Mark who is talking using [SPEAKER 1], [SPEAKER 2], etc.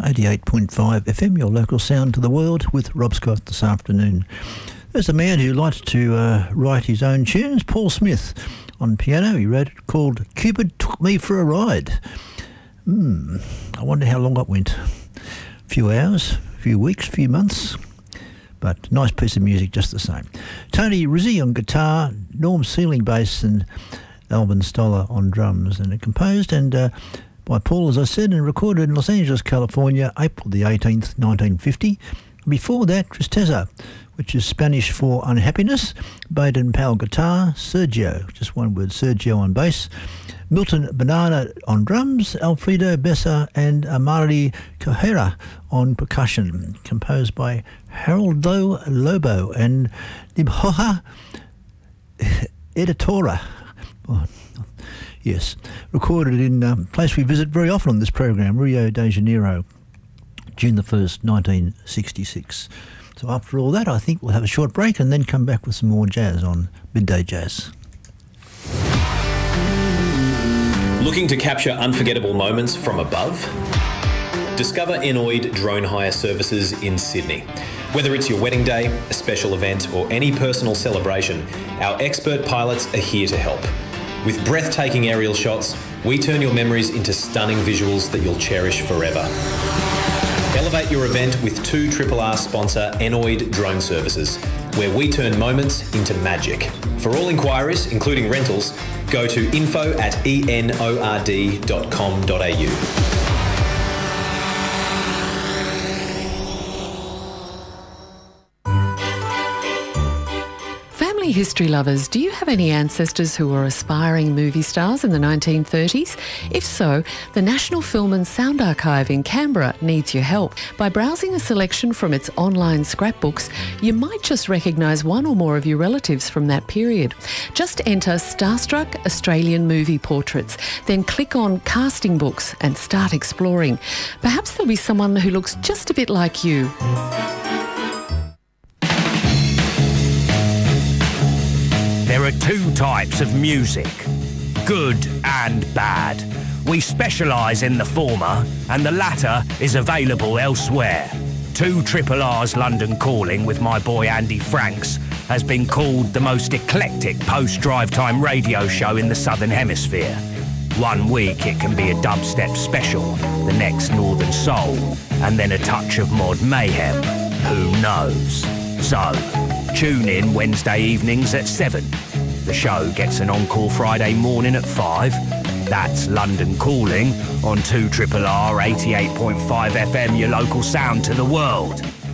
[SPEAKER 1] 88.5 FM, your local sound to the world, with Rob Scott this afternoon. There's a man who likes to write his own tunes, Paul Smith, on piano. He wrote it called Cupid Took Me for a Ride. I wonder how long it went. A few hours, a few weeks, a few months. But nice piece of music just the same. Tony Rizzi on guitar, Norm Sealing bass, and Alvin Stoller on drums. And it composed by Paul, as I said, and recorded in Los Angeles, California, April the 18th, 1950. Before that, Tristeza, which is Spanish for unhappiness, Baden Powell guitar, Sergio, just one word, Sergio on bass, Milton Banana on drums, Alfredo Bessa and Amari Kohera on percussion, composed by Geraldo Lobo and Nibhoha Editora. Yes, recorded in a place we visit very often on this program, Rio de Janeiro, June the 1st, 1966. So after all that, I think we'll have a short break and then come back with some more jazz on Midday Jazz.
[SPEAKER 2] Looking to capture unforgettable moments from above? Discover Enoid Drone Hire Services in Sydney. Whether it's your wedding day, a special event, or any personal celebration, our expert pilots are here to help. With breathtaking aerial shots, we turn your memories into stunning visuals that you'll cherish forever. Elevate your event with 2RRR sponsor Enoid Drone Services, where we turn moments into magic. For all inquiries, including rentals, go to info@enord.com.au.
[SPEAKER 3] History lovers, do you have any ancestors who were aspiring movie stars in the 1930s? If so, the National Film and Sound Archive in Canberra needs your help. By browsing a selection from its online scrapbooks, you might just recognise one or more of your relatives from that period. Just enter Starstruck Australian Movie Portraits, then click on Casting Books and start exploring. Perhaps there'll be someone who looks just a bit like you.
[SPEAKER 4] There are two types of music, good and bad. We specialise in the former, and the latter is available elsewhere. 2RRR's London Calling with my boy Andy Franks has been called the most eclectic post-drive time radio show in the Southern Hemisphere. One week it can be a dubstep special, the next Northern Soul, and then a touch of mod mayhem. Who knows? So, tune in Wednesday evenings at 7. The show gets an encore Friday morning at 5. That's London Calling on 2RRR 88.5 FM, your local sound to the world.